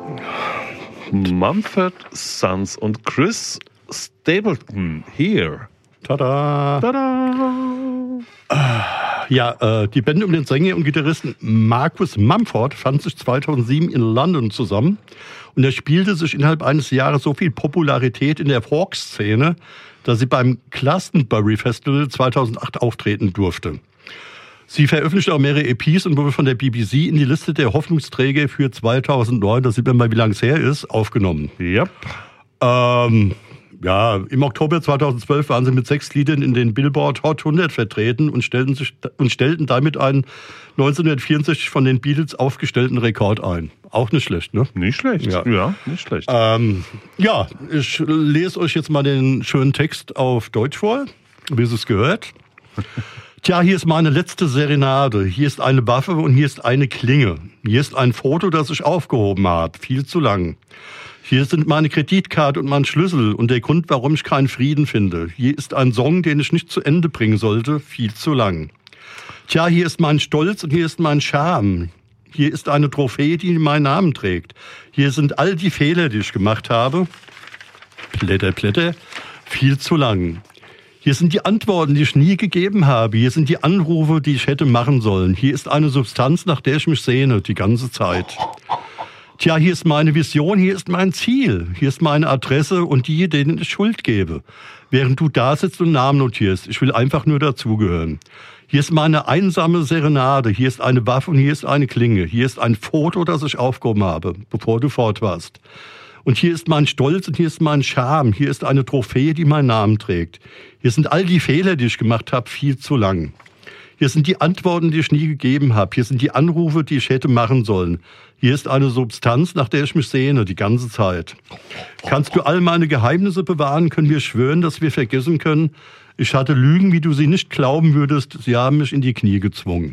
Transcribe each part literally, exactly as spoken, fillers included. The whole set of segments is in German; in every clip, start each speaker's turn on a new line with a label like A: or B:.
A: Mumford Sons und Chris Stapleton hier.
B: Tada!
A: Tada!
B: Ja, äh, die Band um den Sänger und Gitarristen Marcus Mumford fand sich zweitausendsieben in London zusammen und er spielte sich innerhalb eines Jahres so viel Popularität in der Folk-Szene, dass sie beim Glastonbury Festival zweitausendacht auftreten durfte. Sie veröffentlichte auch mehrere E Ps und wurde von der B B C in die Liste der Hoffnungsträger für zweitausendneun, da sieht man mal, wie lange es her ist, aufgenommen.
A: Yep.
B: Ähm, ja, im Oktober zweitausendzwölf waren sie mit sechs Liedern in den Billboard Hot hundert vertreten und stellten, sich, und stellten damit einen neunzehnhundertvierundsechzig von den Beatles aufgestellten Rekord ein. Auch nicht schlecht, ne?
A: Nicht schlecht, ja, ja nicht schlecht.
B: Ähm, ja, ich lese euch jetzt mal den schönen Text auf Deutsch vor, wie es gehört. Tja, hier ist meine letzte Serenade. Hier ist eine Waffe und hier ist eine Klinge. Hier ist ein Foto, das ich aufgehoben habe. Viel zu lang. Hier sind meine Kreditkarte und mein Schlüssel und der Grund, warum ich keinen Frieden finde. Hier ist ein Song, den ich nicht zu Ende bringen sollte. Viel zu lang. Tja, hier ist mein Stolz und hier ist mein Charme. Hier ist eine Trophäe, die meinen Namen trägt. Hier sind all die Fehler, die ich gemacht habe. Blätter, Blätter. Viel zu lang. Hier sind die Antworten, die ich nie gegeben habe. Hier sind die Anrufe, die ich hätte machen sollen. Hier ist eine Substanz, nach der ich mich sehne, die ganze Zeit. Tja, hier ist meine Vision, hier ist mein Ziel. Hier ist meine Adresse und die, denen ich Schuld gebe. Während du da sitzt und Namen notierst. Ich will einfach nur dazugehören. Hier ist meine einsame Serenade. Hier ist eine Waffe und hier ist eine Klinge. Hier ist ein Foto, das ich aufgehoben habe, bevor du fort warst. Und hier ist mein Stolz und hier ist mein Charme. Hier ist eine Trophäe, die meinen Namen trägt. Hier sind all die Fehler, die ich gemacht habe, viel zu lang. Hier sind die Antworten, die ich nie gegeben habe. Hier sind die Anrufe, die ich hätte machen sollen. Hier ist eine Substanz, nach der ich mich sehne, die ganze Zeit. Kannst du all meine Geheimnisse bewahren? Können wir schwören, dass wir vergessen können? Ich hatte Lügen, wie du sie nicht glauben würdest. Sie haben mich in die Knie gezwungen.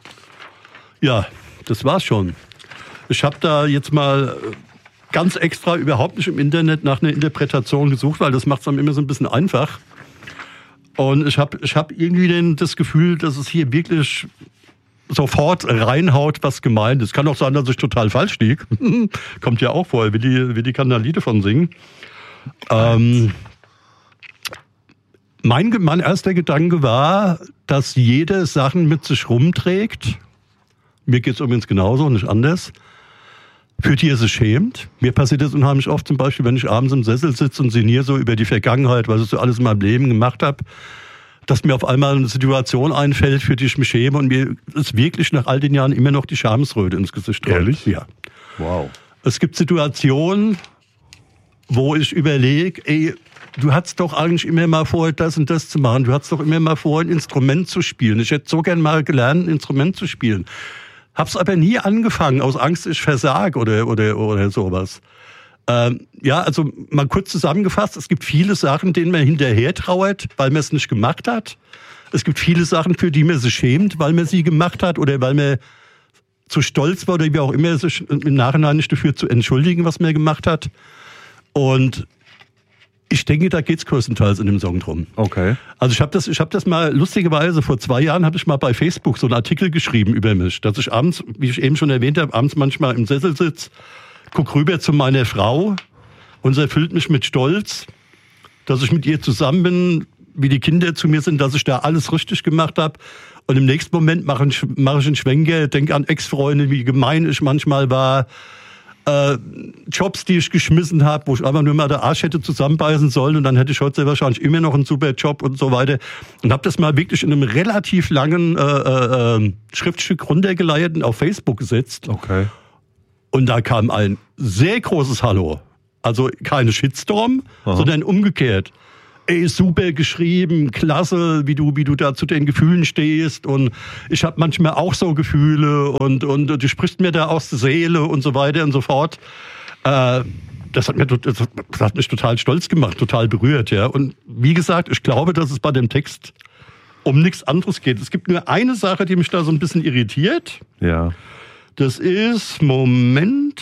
B: Ja, das war's schon. Ich habe da jetzt mal ganz extra überhaupt nicht im Internet nach einer Interpretation gesucht, weil das macht es dann immer so ein bisschen einfach. Und ich habe ich hab irgendwie den, das Gefühl, dass es hier wirklich sofort reinhaut, was gemeint ist. Kann auch sein, dass ich total falsch liege. Kommt ja auch vor, wie die, wie die kann da Lieder von singen. Ähm, mein, mein erster Gedanke war, dass jeder Sachen mit sich rumträgt. Mir geht es übrigens genauso, nicht anders. Für die er sich schämt. Mir passiert das unheimlich oft, zum Beispiel, wenn ich abends im Sessel sitze und sinniere so über die Vergangenheit, was ich so alles in meinem Leben gemacht habe, dass mir auf einmal eine Situation einfällt, für die ich mich schäme und mir ist wirklich nach all den Jahren immer noch die Schamesröte ins Gesicht rollt.
A: Ehrlich?
B: Ja.
A: Wow.
B: Es gibt Situationen, wo ich überlege, ey, du hattest doch eigentlich immer mal vor, das und das zu machen. Du hattest doch immer mal vor, ein Instrument zu spielen. Ich hätte so gern mal gelernt, ein Instrument zu spielen. Hab's aber nie angefangen, aus Angst, ich versag oder, oder, oder sowas. Ähm, ja, also mal kurz zusammengefasst, es gibt viele Sachen, denen man hinterher trauert, weil man es nicht gemacht hat. Es gibt viele Sachen, für die man sich schämt, weil man sie gemacht hat oder weil man zu stolz war oder wie auch immer, sich im Nachhinein nicht dafür zu entschuldigen, was man gemacht hat. Und ich denke, da geht's größtenteils in dem Song drum.
A: Okay.
B: Also ich habe das, ich habe das mal lustigerweise vor zwei Jahren habe ich mal bei Facebook so einen Artikel geschrieben über mich, dass ich abends, wie ich eben schon erwähnt habe, abends manchmal im Sessel sitze, guck rüber zu meiner Frau und sie erfüllt mich mit Stolz, dass ich mit ihr zusammen bin, wie die Kinder zu mir sind, dass ich da alles richtig gemache habe. Und im nächsten Moment mache ich, mache ich einen Schwenker, denke an Ex-Freunde, wie gemein ich manchmal war. Äh, Jobs, die ich geschmissen habe, wo ich einfach nur mal der Arsch hätte zusammenbeißen sollen und dann hätte ich heute sehr wahrscheinlich immer noch einen super Job und so weiter. Und habe das mal wirklich in einem relativ langen äh, äh, Schriftstück runtergeleiert und auf Facebook gesetzt.
A: Okay.
B: Und da kam ein sehr großes Hallo. Also keine Shitstorm, aha, sondern umgekehrt. Ey, super geschrieben, klasse, wie du, wie du da zu den Gefühlen stehst und ich habe manchmal auch so Gefühle und, und du sprichst mir da aus der Seele und so weiter und so fort. Äh, das hat, mir, das hat mich total stolz gemacht, total berührt, ja. Und wie gesagt, ich glaube, dass es bei dem Text um nichts anderes geht. Es gibt nur eine Sache, die mich da so ein bisschen irritiert.
A: Ja.
B: Das ist, Moment...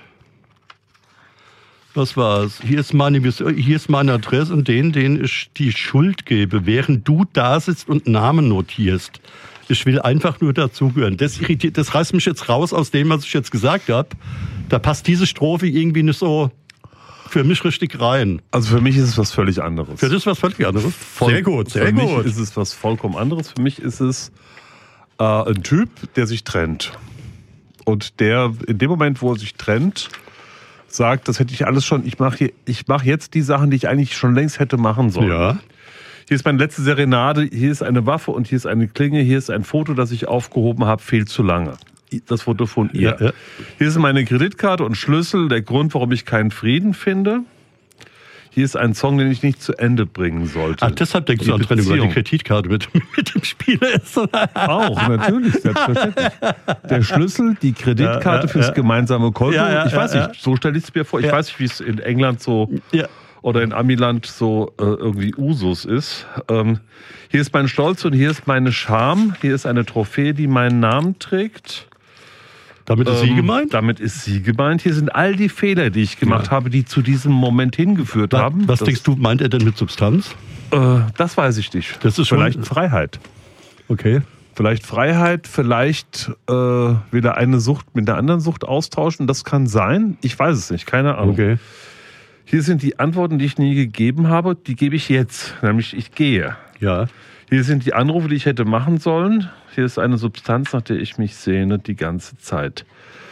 B: Was war's? Hier ist meine, hier ist meine Adresse und denen, denen ich die Schuld gebe, während du da sitzt und Namen notierst. Ich will einfach nur dazugehören. Das irritiert, das reißt mich jetzt raus aus dem, was ich jetzt gesagt habe. Da passt diese Strophe irgendwie nicht so für mich richtig rein.
A: Also für mich ist es was völlig anderes.
B: Für dich ist was völlig anderes?
A: Voll,
B: sehr gut, sehr
A: für
B: gut.
A: Für mich ist es was vollkommen anderes. Für mich ist es äh, ein Typ, der sich trennt. Und der in dem Moment, wo er sich trennt, sagt, das hätte ich alles schon, ich mache ich mach jetzt die Sachen, die ich eigentlich schon längst hätte machen sollen.
B: Ja.
A: Hier ist meine letzte Serenade, hier ist eine Waffe und hier ist eine Klinge, hier ist ein Foto, das ich aufgehoben habe, viel zu lange. Das Foto von ihr.
B: Ja, ja.
A: Hier ist meine Kreditkarte und Schlüssel, der Grund, warum ich keinen Frieden finde. Hier ist ein Song, den ich nicht zu Ende bringen sollte.
B: Ach, deshalb denkst du an Trennung, weil die Kreditkarte mit, mit dem Spieler ist.
A: Auch, natürlich, selbstverständlich. Der Schlüssel, die Kreditkarte
B: ja, ja,
A: fürs
B: ja.
A: gemeinsame Konto.
B: Ja, ja,
A: ich weiß
B: ja,
A: nicht, so stelle ich es mir vor. Ich
B: ja.
A: weiß nicht, wie es in England so
B: Ja.
A: oder in Amiland so äh, irgendwie Usus ist. Ähm, hier ist mein Stolz und hier ist meine Scham. Hier ist eine Trophäe, die meinen Namen trägt.
B: Damit ist
A: ähm,
B: sie gemeint?
A: Damit ist sie gemeint. Hier sind all die Fehler, die ich gemacht
B: Ja.
A: habe, die zu diesem Moment hingeführt
B: Was,
A: haben.
B: was
A: das,
B: denkst du, meint er denn mit Substanz?
A: Äh, das weiß ich nicht.
B: Das ist schon-
A: vielleicht Freiheit.
B: Okay.
A: Vielleicht Freiheit, vielleicht äh, wieder eine Sucht mit der anderen Sucht austauschen. Das kann sein. Ich weiß es nicht. Keine Ahnung.
B: Okay.
A: Hier sind die Antworten, die ich nie gegeben habe. Die gebe ich jetzt. Nämlich, ich gehe.
B: Ja.
A: Hier sind die Anrufe, die ich hätte machen sollen. Hier ist eine Substanz, nach der ich mich sehne, die ganze Zeit.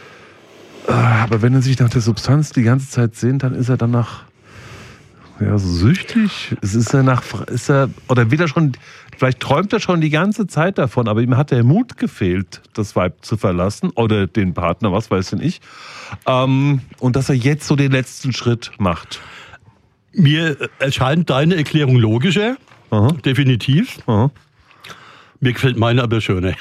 A: Äh, Aber wenn er sich nach der Substanz die ganze Zeit sehnt, dann ist er danach ja, so süchtig. Es ist er nach, ist er, oder will er schon, vielleicht träumt er schon die ganze Zeit davon, aber ihm hat der Mut gefehlt, das Weib zu verlassen oder den Partner, was weiß denn ich. Ähm, und dass er jetzt so den letzten Schritt macht.
B: Mir erscheint deine Erklärung logischer.
A: Aha.
B: Definitiv.
A: Aha.
B: Mir gefällt meine aber schöner.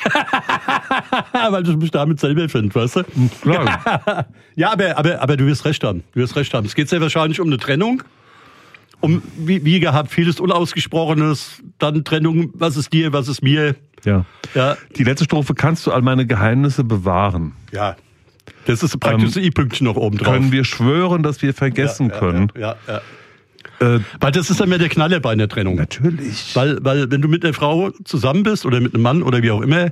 B: Weil ich mich damit selber finde, weißt du?
A: Klar.
B: Ja, aber, aber, aber du wirst recht haben. Du wirst recht haben. Es geht sehr wahrscheinlich um eine Trennung. Um, wie, wie gehabt, vieles Unausgesprochenes. Dann Trennung, was ist dir, was ist mir.
A: Ja.
B: Ja.
A: Die letzte Strophe: kannst du all meine Geheimnisse bewahren.
B: Ja. Das ist praktisch ein i-Pünktchen noch oben drauf.
A: Können wir schwören, dass wir vergessen
B: ja, ja,
A: können.
B: Ja, ja, ja.
A: Äh,
B: Weil das ist dann mehr der Knaller bei einer Trennung.
A: Natürlich.
B: Weil, weil wenn du mit einer Frau zusammen bist oder mit einem Mann oder wie auch immer,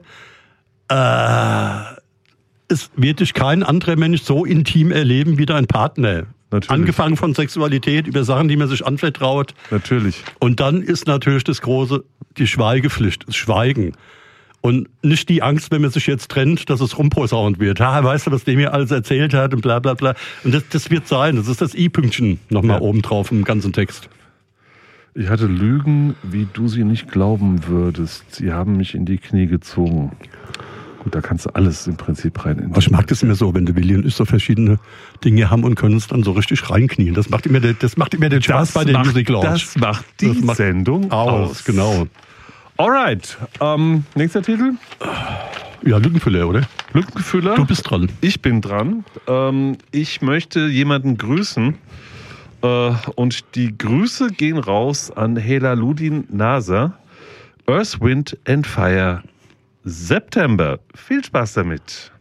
B: äh, es wird dich kein anderer Mensch so intim erleben wie dein Partner.
A: Natürlich.
B: Angefangen von Sexualität über Sachen, die man sich anvertraut.
A: Natürlich.
B: Und dann ist natürlich das große, die Schweigepflicht, das Schweigen. Und nicht die Angst, wenn man sich jetzt trennt, dass es rumposaunt wird. Ha, weißt du, was der mir alles erzählt hat und bla bla bla. Und das, das wird sein. Das ist das i-Pünktchen nochmal
A: Ja.
B: oben drauf im ganzen Text.
A: Ich hatte Lügen, wie du sie nicht glauben würdest. Sie haben mich in die Knie gezogen. Gut, da kannst du alles im Prinzip rein.
B: Aber ich mag das immer so, wenn der Willi und ich so verschiedene Dinge haben und können uns dann so richtig reinknien. Das macht immer, der, das macht immer den Spaß bei der
A: macht,
B: Music Lounge.
A: Das macht die
B: Das macht
A: Sendung aus.
B: aus, genau.
A: Alright. Ähm, nächster Titel.
B: Ja, Lückenfüller, oder?
A: Lückenfüller.
B: Du bist dran.
A: Ich bin dran. Ähm, ich möchte jemanden grüßen. Äh, und die Grüße gehen raus an Hela Ludin Naser. Earth, Wind and Fire September. Viel Spaß damit.